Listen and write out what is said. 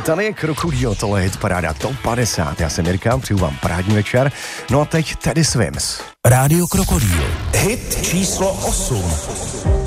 Tady je Krokodýl, tohle je hitparáda Top 50. Já jsem Jirka, přeju vám parádní večer. No a teď Teddy Swims. Rádio Krokodýl. Hit číslo 8.